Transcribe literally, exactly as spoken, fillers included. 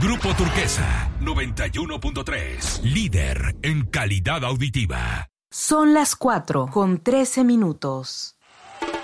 Grupo Turquesa, noventa y uno punto tres. Líder en calidad auditiva. Son las cuatro con trece minutos.